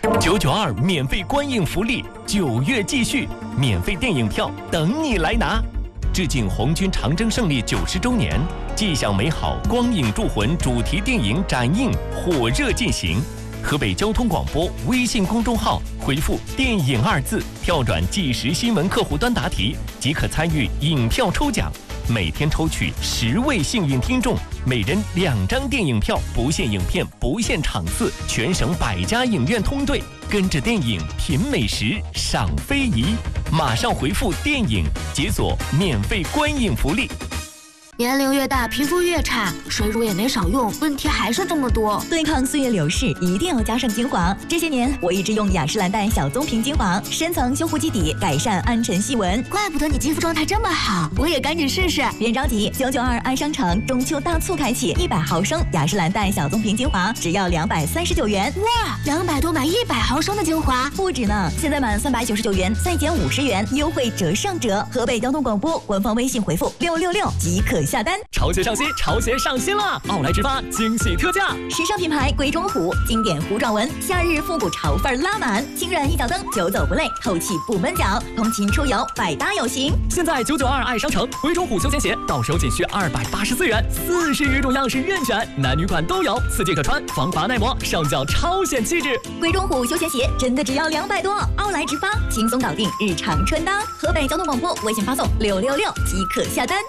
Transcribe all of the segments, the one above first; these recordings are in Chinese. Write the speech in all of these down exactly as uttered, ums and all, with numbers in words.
九九二免费观影福利，九月继续，免费电影票等你来拿。致敬红军长征胜利九十周年，纪享美好光影铸魂主题电影展映火热进行。河北交通广播微信公众号回复“电影”二字，跳转即时新闻客户端答题，即可参与影票抽奖。每天抽取十位幸运听众，每人两张电影票，不限影片，不限场次，全省百家影院通兑，跟着电影品美食，赏非遗。马上回复“电影”，解锁免费观影福利。 年龄越大，皮肤越差，水乳也没少用，问题还是这么多。 对抗岁月流逝，一定要加上精华。这些年，我一直用雅诗兰黛小棕瓶精华，深层修护基底，改善暗沉细纹。 怪不得你肌肤状态这么好，我也赶紧试试。 别着急，九九二爱商城中秋大促开启，一百毫升雅诗兰黛小棕瓶精华只要两百三十九元。 哇，两百多买一百毫升的精华， 不止呢！现在满三百九十九元再减五十元，优惠折上折。河北交通广播官方微信回复六六六即可下单。 潮鞋上新，潮鞋上新啦！奥莱直发惊喜特价， 时尚品牌鬼冢虎，经典弧状纹，夏日复古潮范拉满，轻软一脚蹬，久走不累，透气不闷脚，通勤出游百搭有型。 现在九九二爱商城鬼冢虎休闲鞋到手仅需二百八十四元，四十余种样式任选，男女款都有，四季可穿，防滑耐磨，上脚超显气质。 鬼冢虎休闲鞋真的只要两百多，奥莱直发轻松搞定日常穿搭。河北交通广播微信发送六六六即可下单。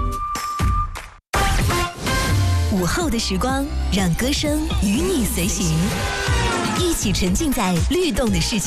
午后的时光，让歌声与你随行，一起沉浸在律动的世界。